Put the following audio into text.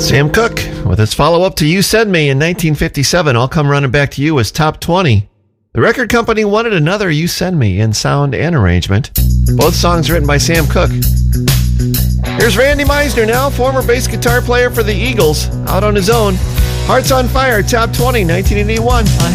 Sam Cooke with his follow-up to You Send Me in 1957. I'll Come Running Back to You as top 20. The record company wanted another You Send Me in sound and arrangement. Both songs written by Sam Cooke. Here's Randy Meisner now, former bass guitar player for the Eagles, out on his own. Hearts on Fire, top 20, 1981.